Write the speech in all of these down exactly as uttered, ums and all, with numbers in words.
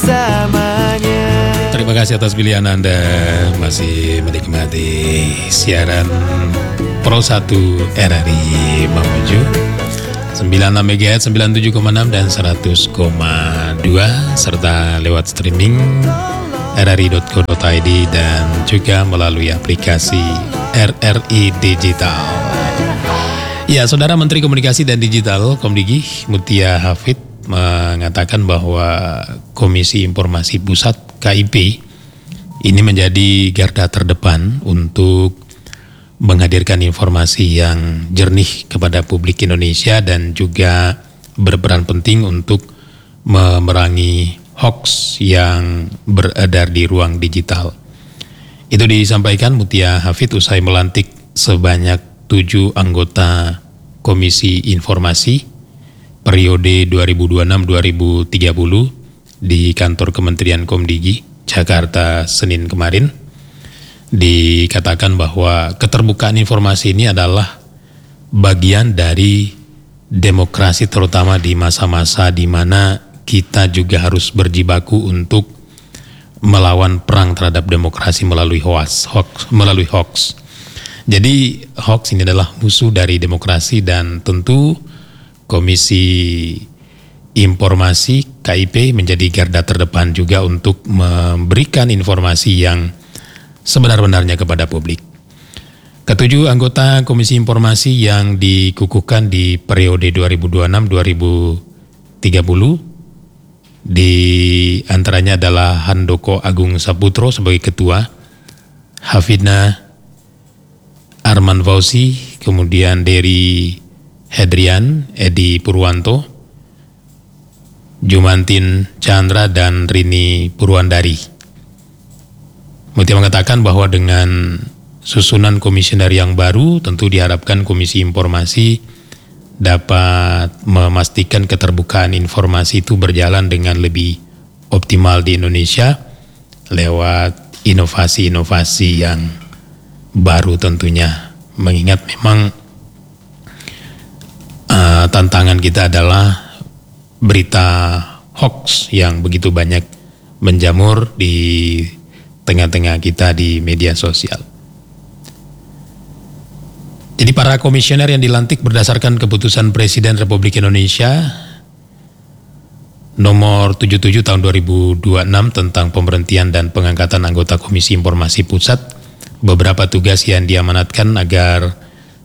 bersamanya. Terima kasih atas pilihan Anda masih menikmati siaran Pro satu R R I Mamuju sembilan puluh enam megahertz, sembilan puluh tujuh koma enam dan seratus koma dua serta lewat streaming r r i dot co dot i d dan juga melalui aplikasi R R I Digital. Ya, Saudara Menteri Komunikasi dan Digital Komdigi Mutia Hafid mengatakan bahwa Komisi Informasi Pusat K I P ini menjadi garda terdepan untuk menghadirkan informasi yang jernih kepada publik Indonesia dan juga berperan penting untuk memerangi hoax yang beredar di ruang digital. Itu disampaikan Mutia Hafid usai melantik sebanyak tujuh anggota Komisi Informasi periode dua ribu dua puluh enam sampai dua ribu tiga puluh di kantor Kementerian Komdigi, Jakarta, Senin kemarin. Dikatakan bahwa keterbukaan informasi ini adalah bagian dari demokrasi, terutama di masa-masa di mana kita juga harus berjibaku untuk melawan perang terhadap demokrasi melalui hoax, hoax melalui hoax. Jadi hoax ini adalah musuh dari demokrasi dan tentu Komisi Informasi K I P menjadi garda terdepan juga untuk memberikan informasi yang sebenar-benarnya kepada publik. Ketujuh anggota Komisi Informasi yang dikukuhkan di periode dua ribu dua puluh enam sampai dua ribu tiga puluh di antaranya adalah Handoko Agung Saputro sebagai ketua, Hafidna Arman Fauzi, kemudian Dery Hedrian, Edi Purwanto, Jumantin Chandra dan Rini Purwandari. Mutia mengatakan bahwa dengan susunan komisioner yang baru tentu diharapkan Komisi Informasi dapat memastikan keterbukaan informasi itu berjalan dengan lebih optimal di Indonesia lewat inovasi-inovasi yang baru tentunya. Mengingat memang uh, tantangan kita adalah berita hoax yang begitu banyak menjamur di tengah-tengah kita di media sosial. Jadi para komisioner yang dilantik berdasarkan keputusan Presiden Republik Indonesia nomor tujuh puluh tujuh tahun dua ribu dua puluh enam tentang pemberhentian dan pengangkatan anggota Komisi Informasi Pusat, beberapa tugas yang diamanatkan agar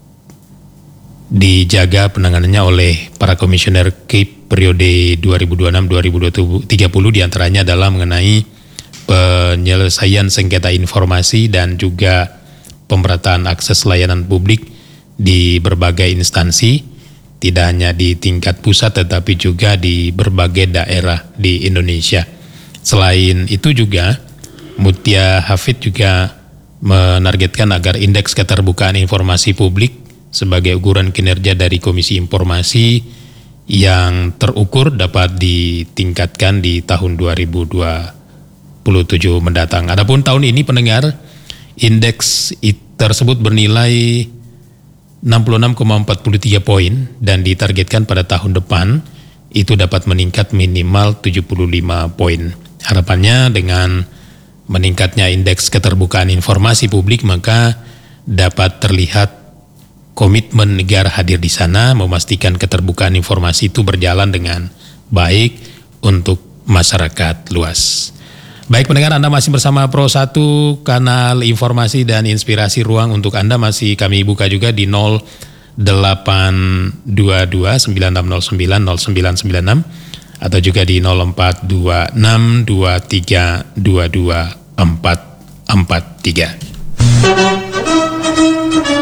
dijaga penanganannya oleh para komisioner K I P periode dua ribu dua puluh enam sampai dua ribu tiga puluh diantaranya adalah mengenai penyelesaian sengketa informasi dan juga pemerataan akses layanan publik di berbagai instansi, tidak hanya di tingkat pusat tetapi juga di berbagai daerah di Indonesia. Selain itu juga Mutia Hafid juga menargetkan agar indeks keterbukaan informasi publik sebagai ukuran kinerja dari Komisi Informasi yang terukur dapat ditingkatkan di tahun dua ribu dua puluh tujuh mendatang. Adapun tahun ini pendengar, indeks tersebut bernilai enam puluh enam koma empat tiga poin dan ditargetkan pada tahun depan itu dapat meningkat minimal tujuh puluh lima poin. Harapannya dengan meningkatnya indeks keterbukaan informasi publik maka dapat terlihat komitmen negara hadir di sana memastikan keterbukaan informasi itu berjalan dengan baik untuk masyarakat luas. Baik pendengar, Anda masih bersama Pro satu, kanal informasi dan inspirasi. Ruang untuk Anda masih kami buka juga di nol delapan dua dua sembilan enam nol sembilan nol sembilan sembilan enam atau juga di nol empat dua enam dua tiga dua dua empat empat tiga.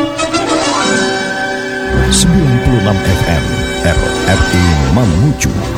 sembilan puluh enam F M R R I Mamuju.